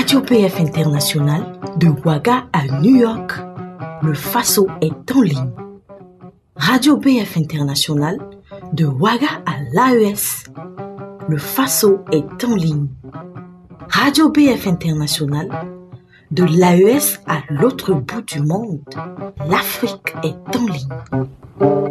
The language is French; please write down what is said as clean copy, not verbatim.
Radio BF International, de Ouaga à New York, le Faso est en ligne. Radio BF International, de Ouaga à l'AES, le Faso est en ligne. Radio BF International, de l'AES à l'autre bout du monde, l'Afrique est en ligne.